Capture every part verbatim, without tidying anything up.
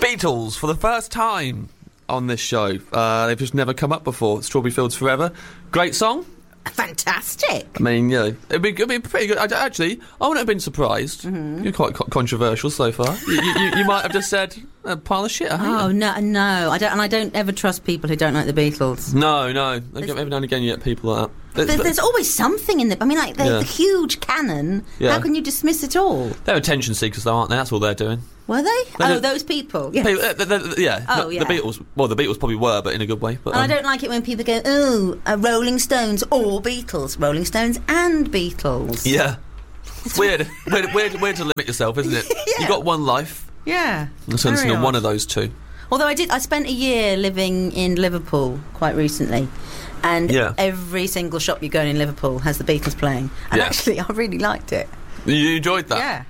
Beatles, for the first time on this show. Uh, they've just never come up before. Strawberry Fields Forever. Great song. Fantastic. I mean, yeah, it'd be, it'd be pretty good. I, actually, I wouldn't have been surprised. Mm-hmm. You're quite co- controversial so far. you, you, you might have just said a pile of shit. I hate oh them. no, no, I don't, and I don't ever trust people who don't like the Beatles. No, no. Every now and again, you get people like that. There's, there's always something in the. I mean, like the, Yeah. the huge canon. Yeah. How can you dismiss it all? They're attention seekers, though, aren't they? That's all they're doing. Were they? They oh, don't- those people. Yes. People, uh, the, the, yeah. Oh, no, yeah. The Beatles. Well, the Beatles probably were, but in a good way. But And um, I don't like it when people go, "Oh, uh, Rolling Stones or Beatles, Rolling Stones and Beatles." Yeah. It's weird. weird, weird, weird to limit yourself, isn't it? Yeah. You got one life. Yeah. And so listen Very to one odd. of those two. Although I did, I spent a year living in Liverpool quite recently, and Yeah. every single shop you go in in Liverpool has the Beatles playing, and Yeah. actually, I really liked it. You enjoyed that? Yeah.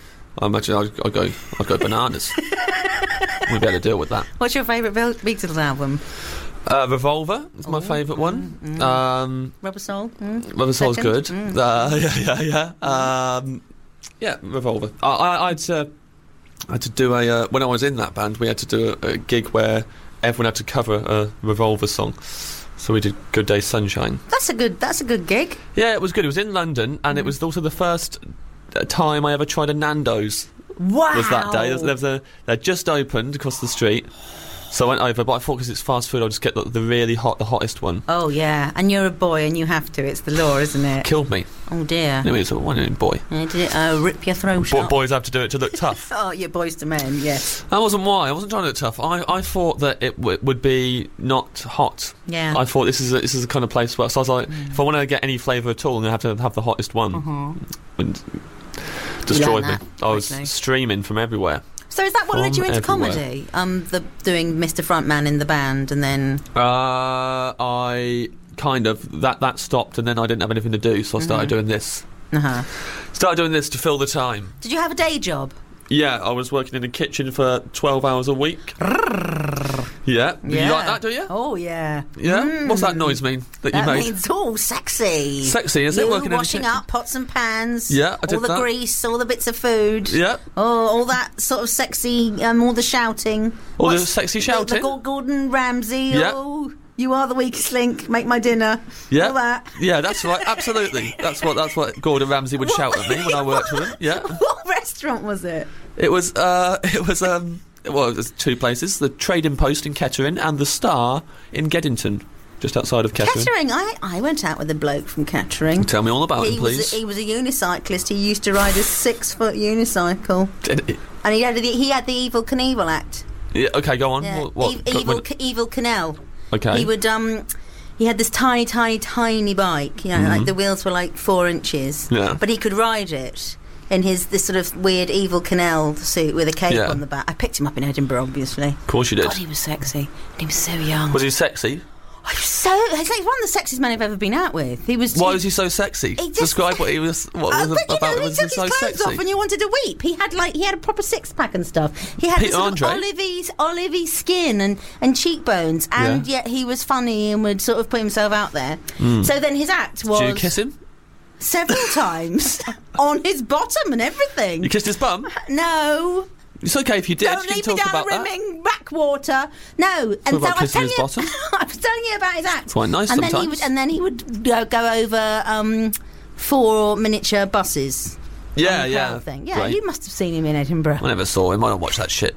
I imagine I'd, I'd go. I'd go bananas. We'd be able to deal with that. What's your favourite Be- Beatles album? Uh, Revolver is my favourite one. mm, mm. Um, Rubber Soul. Mm. Rubber Soul's Second? good. Mm. Uh, yeah, yeah, yeah. Um, yeah, Revolver. I, I, I'd uh, I had to do a uh, when I was in that band. We had to do a, a gig where everyone had to cover a Revolver song. So we did Good Day Sunshine. That's a good. That's a good gig. Yeah, it was good. It was in London, and it was also the first uh, time I ever tried a Nando's. Wow. Was that day? There was a, they'd just opened across the street, so I went over. But I thought because it's fast food, I'll just get the, the really hot, the hottest one. Oh yeah, and you're a boy, and you have to. It's the law, isn't it? Killed me. Oh dear. Anyway, it's a one in boy. Yeah, did it uh, rip your throat Bo- out? boys have to do it to look tough. Oh, you're boys to men. Yes. That wasn't why. I wasn't trying to look tough. I, I thought that it w- would be not hot. Yeah. I thought this is a, this is the kind of place where. So I was like, mm. if I want to get any flavour at all, I'm gonna have to have the hottest one. Uh-huh. And destroyed me. that I was quickly. streaming from everywhere. So is that what led you From into everywhere. comedy? Um, the doing Mister Frontman in the band, and then Uh, I kind of that that stopped, and then I didn't have anything to do, so I started Mm-hmm. doing this. uh-huh. Started doing this to fill the time. Did you have a day job? Yeah, I was working in the kitchen for twelve hours a week. Yeah, Yeah. you like that, do you? Oh yeah. Yeah. Mm. What's that noise mean that, That you made? means oh, sexy. Sexy, is you it? Working in the washing kitchen? up pots and pans. Yeah, I did all the that. grease, all the bits of food. Yeah. Oh, all that sort of sexy, um, all the shouting. All the What's- sexy the- shouting? The, Gor- Gordon Ramsay. Yeah. Oh, you are the weakest link. Make my dinner. Yeah. All that. Yeah, that's right. Absolutely. That's what that's what Gordon Ramsay would What? shout at me when I worked with him. Yeah. What restaurant was it? It was. Uh, it was. Um. Well, there's two places: the Trading Post in Kettering and the Star in Geddington, just outside of Kettering. Kettering. I, I went out with a bloke from Kettering. Tell me all about He him, was, please. a, he was a unicyclist. He used to ride a six-foot unicycle, Did it- and he had the, he had the Evil Knievel act. yeah, okay, go on. Yeah. What? what E- go- evil, when- K- evil Canal. okay. He would um, he had this tiny, tiny, tiny bike. You know, like the wheels were like four inches. Mm-hmm. Yeah. But he could ride it in his this sort of weird Evil Canal suit with a cape Yeah. on the back. I picked him up in Edinburgh, obviously. Of course you did. God, he was sexy. He was so young. Was he sexy? He was so. He's like one of the sexiest men I've ever been out with. He was. Why he- was he so sexy? He just- Describe what he was. What Uh, was but you about know, it he was took his so clothes sexy? off and you wanted to weep. He had like he had a proper six pack and stuff. He had Peter this sort of Andre? olivey, olivey skin and, and cheekbones, and Yeah. yet he was funny and would sort of put himself out there. So then his act was Did you kiss him? several times on his bottom and everything. You kissed his bum? No, It's okay if you did. don't you leave can me talk down about a that. rimming backwater. No, and Talk so about I was kissing telling his you, bottom? I was telling you about his act. Quite nice and then he sometimes. would, and then he would go, go over um, four miniature buses. Yeah, on the yeah. crowd Thing. Yeah, Great. you must have seen him in Edinburgh. I never saw him. I don't watch that shit.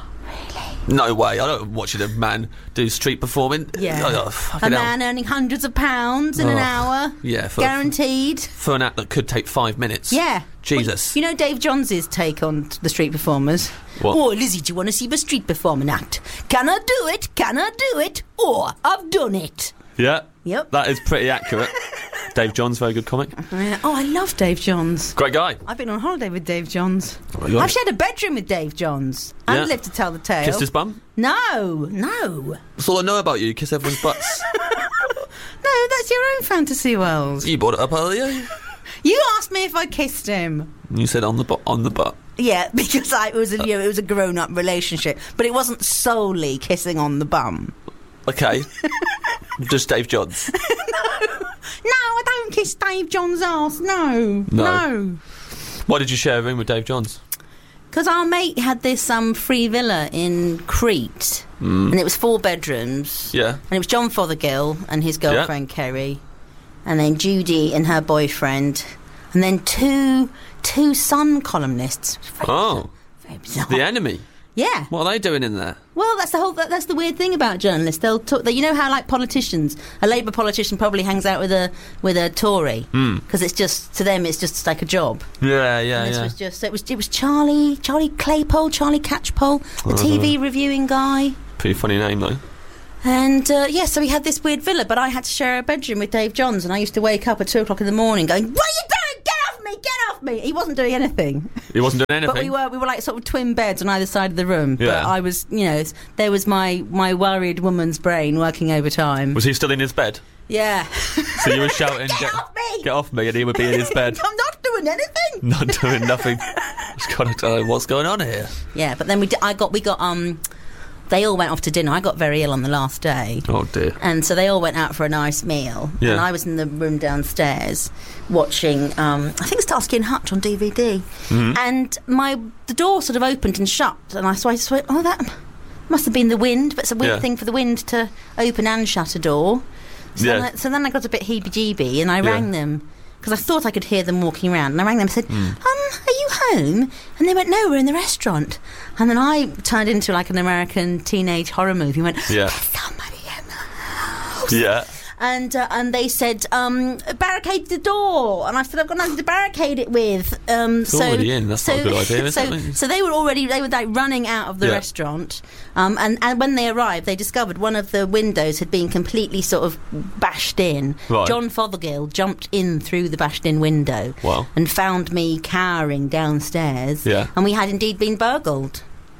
No way. I don't watch a man do street performing. Yeah, Oh, a fucking hell. man earning hundreds of pounds in an Oh, hour. yeah, for- guaranteed. For an act that could take five minutes. Yeah, Jesus. Well, you know Dave Johns' take on t- the street performers. What? Oh, Lizzie, do you want to see the street performing act? Can I do it? Can I do it? Or I've done it. Yeah. Yep. That is pretty accurate. Dave Johns, very good comic. Yeah. Oh, I love Dave Johns. Great guy. I've been on holiday with Dave Johns. Oh, you I've have? shared a bedroom with Dave Johns. Yeah. I've lived to tell the tale. Kissed his bum? No, no. That's all I know about you. You kiss everyone's butts. No, that's your own fantasy world. You brought it up earlier. You asked me if I kissed him. You said on the bu- on the butt. Yeah, because I, it was a you know, it was a grown-up relationship, but it wasn't solely kissing on the bum. Okay. Just Dave Johns. No, I don't kiss Dave John's ass. No, No. no. Why did you share a room with Dave Johns? because our mate had this um, free villa in Crete, Mm. and it was four bedrooms. Yeah. And it was John Fothergill and his girlfriend Kerry, and then Judy and her boyfriend, and then two two Sun columnists. Very Oh. bizarre. Very bizarre. The enemy. Yeah. What are they doing in there? Well, that's the whole. That, that's the weird thing about journalists. They'll talk. They, you know how like politicians, a Labour politician probably hangs out with a with a Tory because it's just to them it's just like a job. Yeah, yeah, And this yeah. was just it was it was Charlie Charlie Claypole, Charlie Catchpole, the Uh-huh. T V reviewing guy. Pretty funny name though. And uh, yeah, so we had this weird villa, but I had to share a bedroom with Dave Johns, and I used to wake up at two o'clock in the morning going, "What are you doing? Get off me! Get off me!" He wasn't doing anything. He wasn't doing anything. But we were we were like sort of twin beds on either side of the room. Yeah. But I was, you know, there was my my worried woman's brain working overtime. Was he still in his bed? Yeah. So you were shouting, Get off me! Get off me, and he would be in his bed. I'm not doing anything. Not doing nothing. Just gotta tell him what's going on here. Yeah, but then we d- I got we got um they all went off to dinner. I got very ill on the last day. Oh dear. And so they all went out for a nice meal. Yeah. And I was in the room downstairs watching, um, I think it's Starsky and Hutch on D V D. Mhm. And my the door sort of opened and shut. And I, so I just went, oh, that must have been the wind. But it's a weird Yeah. thing for the wind to open and shut a door. So, Yeah. then, I, so then I got a bit heebie-jeebie and I Yeah. rang them. Because I thought I could hear them walking around. And I rang them and said, Mm. um, are you home? And they went, no, we're in the restaurant. And then I turned into like an American teenage horror movie and went, Yeah. there's somebody in the house. Yeah. And uh, and they said, um, barricade the door. And I said, I've got nothing to barricade it with. Um, It's so, already in. That's so, not a good idea, is so, it? so they were already, they were like running out of the Yeah. restaurant. Um, and, and when they arrived, they discovered one of the windows had been completely sort of bashed in. Right. John Fothergill jumped in through the bashed in window Wow. and found me cowering downstairs. Yeah. And we had indeed been burgled.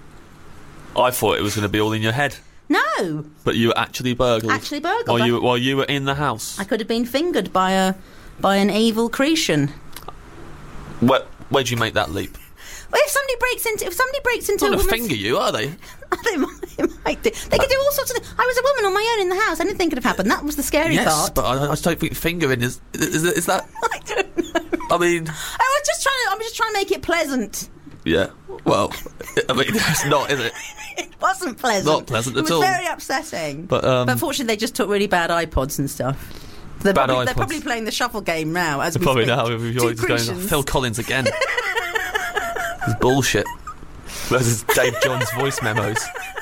I thought it was going to be all in your head, No, but you were actually burgled. actually burgled. While I- you while you were in the house. I could have been fingered by a by an evil Cretan. Where where'd you make that leap? Well, if somebody breaks into if somebody breaks into Not a going to woman's, finger you, are they? they might, they might do. They could do all sorts of things. I was a woman on my own in the house. Anything could have happened. That was the scary Yes, part. but I, I just don't think fingering is is, is that. I don't know. I mean, I was just trying to. I was just trying to make it pleasant. yeah. Well, I mean, it's not, is it? It wasn't pleasant. Not pleasant it at was all. very upsetting. But um, But fortunately, they just took really bad iPods and stuff. They're, Bad probably, they're iPods. probably playing the shuffle game now. As we probably speak. now if you're Two just going, Cretans. Phil Collins again. It's bullshit. Versus Dave John's voice memos.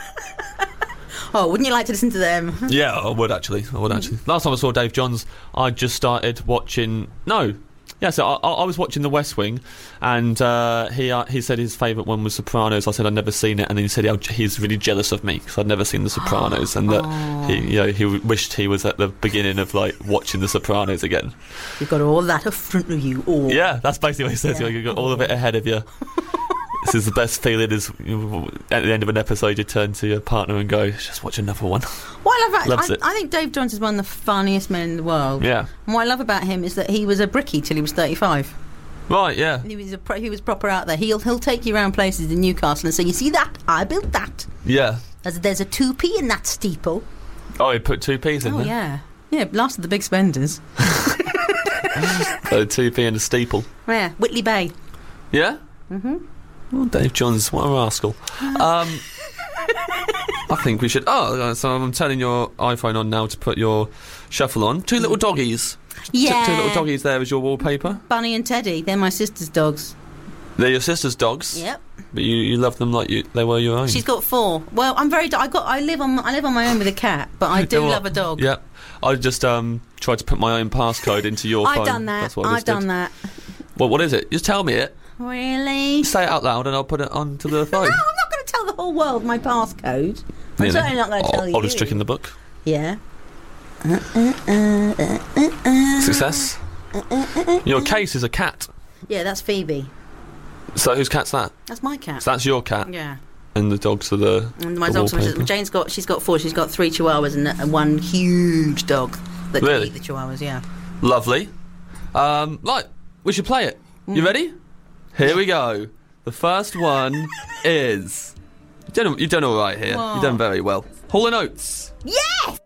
Oh, wouldn't you like to listen to them? Yeah, I would actually. I would actually. Last time I saw Dave Johns, I just started watching. No, yeah. So I, I was watching The West Wing, and uh, he uh, he said his favourite one was Sopranos. I said I'd never seen it, and then he said he, he's really jealous of me because I'd never seen The Sopranos, and that he you know he wished he was at the beginning of like watching The Sopranos again. You've got all that in front of you. All. Yeah, that's basically what he says. Yeah. You've got all of it ahead of you. This is the best feeling. Is at the end of an episode, you turn to your partner and go, "Just watch another one." What I love about, Loves I, it. I think Dave Johns is one of the funniest men in the world. Yeah. And what I love about him is that he was a brickie till he was thirty-five. Right. Yeah. He was a pro, he was proper out there. He'll he'll take you around places in Newcastle and say, "You see that? I built that. Yeah. There's, there's a two p in that steeple." Oh, he put two p's in Oh there. yeah, yeah. Last of the big spenders. So two p and a steeple. Yeah, Whitley Bay. Yeah. Mm-hmm. Well, Dave Johns, what a rascal. Um, I think we should. Oh, so I'm turning your iPhone on now to put your shuffle on. Two little doggies. T- Yeah. two little doggies there as your wallpaper. Bunny and Teddy. They're my sister's dogs. They're your sister's dogs. Yep. But you, you love them like you, they were your own. She's got four. Well, I'm very. I got. I live on. I live on my own with a cat, but I do You know what? love a dog. Yep. I just um tried to put my own passcode into your phone. I've done that. That's what I I've just did. done that. Well, what is it? Just tell me it. Really? Say it out loud and I'll put it onto the phone. No, I'm not going to tell the whole world my passcode. I'm Really? certainly not going to I'll, tell you. I'll just trick in the book. Yeah. Success. Your case is a cat. Yeah, that's Phoebe. So whose cat's that? That's my cat. So that's your cat. Yeah. And the dogs are the. And my the dogs. wallpaper. Jane's got. She's got four. She's got three Chihuahuas and, and one huge dog that Really? can eat the Chihuahuas. Yeah. Lovely. Um, right, we should play it. Mm. You ready? Here we go. The first one is. You've done, you've done all right here. Wow. You've done very well. Hall and Oates. Yes.